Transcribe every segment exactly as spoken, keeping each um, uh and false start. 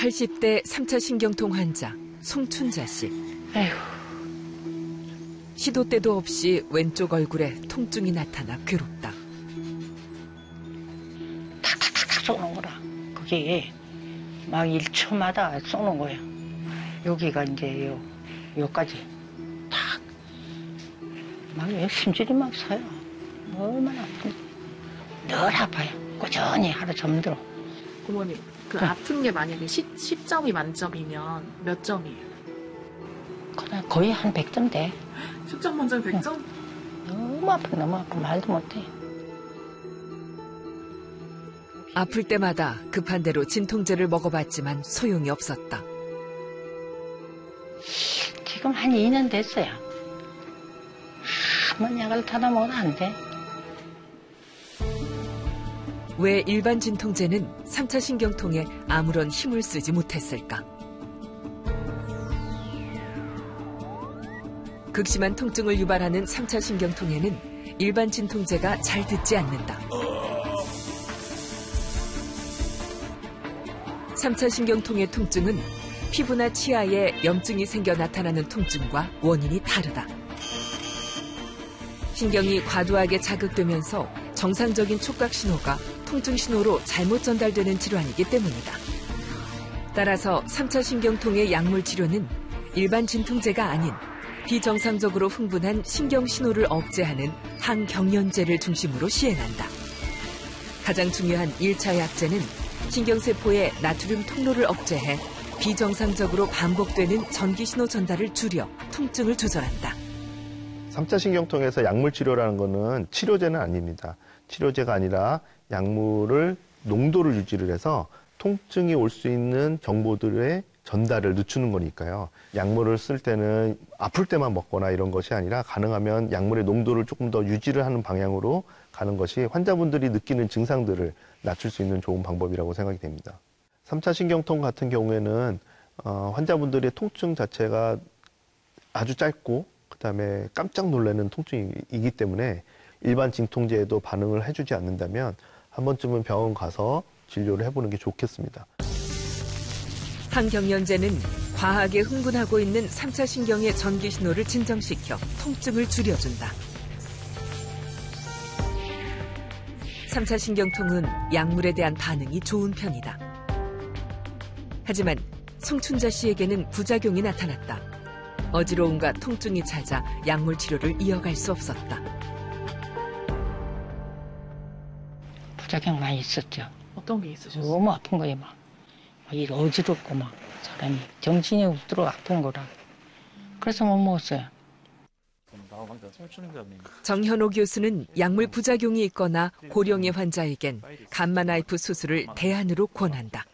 팔십 대 삼 차 신경통 환자 송춘자 씨. 에휴. 시도 때도 없이 왼쪽 얼굴에 통증이 나타나 괴롭다. 탁탁탁 쏘는 거라. 그게 막 일 초마다 쏘는 거야. 여기가 이제 요, 요까지 탁. 막 심줄이 막 서요. 얼마나 아픈지. 늘 아파요. 꾸준히 하루 잠들어. 어머님, 그 네. 아픈 게 만약에 십 점이 만점이면 몇 점이에요? 그냥 거의 한 백 점 돼. 십 점 만점에 백 점? 너무 아파, 너무 아파. 말도 못해. 아플 때마다 급한 대로 진통제를 먹어봤지만 소용이 없었다. 지금 한 이 년 됐어요. 한번 약을 타다 먹어도 안 돼. 왜 일반 진통제는 삼 차 신경통에 아무런 힘을 쓰지 못했을까? 극심한 통증을 유발하는 삼 차 신경통에는 일반 진통제가 잘 듣지 않는다. 삼 차 신경통의 통증은 피부나 치아에 염증이 생겨 나타나는 통증과 원인이 다르다. 신경이 과도하게 자극되면서 정상적인 촉각 신호가 통증 신호로 잘못 전달되는 질환이기 때문이다. 따라서 삼 차 신경통의 약물 치료는 일반 진통제가 아닌 비정상적으로 흥분한 신경 신호를 억제하는 항경련제를 중심으로 시행한다. 가장 중요한 일 차 약제는 신경세포의 나트륨 통로를 억제해 비정상적으로 반복되는 전기신호 전달을 줄여 통증을 조절한다. 삼 차 신경통에서 약물 치료라는 거는 치료제는 아닙니다. 치료제가 아니라 약물을 농도를 유지를 해서 통증이 올 수 있는 정보들의 전달을 늦추는 거니까요. 약물을 쓸 때는 아플 때만 먹거나 이런 것이 아니라 가능하면 약물의 농도를 조금 더 유지를 하는 방향으로 가는 것이 환자분들이 느끼는 증상들을 낮출 수 있는 좋은 방법이라고 생각이 됩니다. 삼 차 신경통 같은 경우에는 어, 환자분들의 통증 자체가 아주 짧고 그다음에 깜짝 놀라는 통증이기 때문에 일반 진통제에도 반응을 해주지 않는다면 한 번쯤은 병원 가서 진료를 해보는 게 좋겠습니다. 항경련제는 과하게 흥분하고 있는 삼 차 신경의 전기 신호를 진정시켜 통증을 줄여준다. 삼 차 신경통은 약물에 대한 반응이 좋은 편이다. 하지만 송춘자 씨에게는 부작용이 나타났다. 어지러움과 통증이 찾아 약물 치료를 이어갈 수 없었다. 부작용 많이 있었죠. 어떤 게 있으셨어요? 너무 아픈 거예요, 막. 막 이 어지럽고 막 사람이 정신이 없도록 아픈 거라. 그래서 못 먹었어요. 정현호 교수는 약물 부작용이 있거나 고령의 환자에겐 감마나이프 수술을 대안으로 권한다.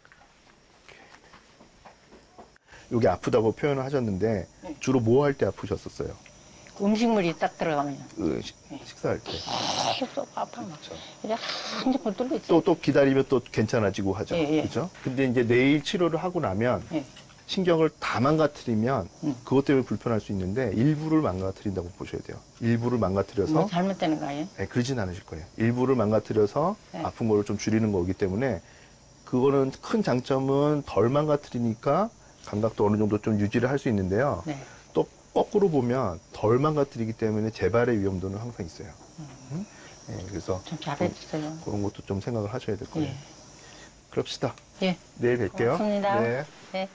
여기 아프다고 표현을 하셨는데 주로 뭐 할 때 아프셨었어요? 음식물이 딱 들어가면 그 시, 식사할 때. 계속 아파. 막. 이제 한쪽을 뚫고 있어요. 또, 또 기다리면 또 괜찮아지고 하죠. 예, 예. 그렇죠? 근데 이제 내일 치료를 하고 나면 예. 신경을 다 망가뜨리면 음. 그것 때문에 불편할 수 있는데 일부를 망가뜨린다고 보셔야 돼요. 일부를 망가뜨려서 뭐 잘못되는 거예요? 네, 그러진 않으실 거예요. 일부를 망가뜨려서 네. 아픈 거를 좀 줄이는 거기 때문에 그거는 큰 장점은 덜 망가뜨리니까 감각도 어느 정도 좀 유지를 할 수 있는데요. 네. 또 거꾸로 보면 덜 망가뜨리기 때문에 재발의 위험도는 항상 있어요. 음? 네, 그래서 좀 잘해주세요. 그런 것도 좀 생각을 하셔야 될 거예요. 예. 그럽시다. 예. 내일 뵐게요. 고맙습니다. 네. 네.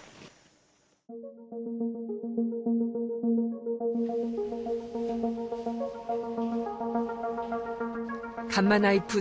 감마나이프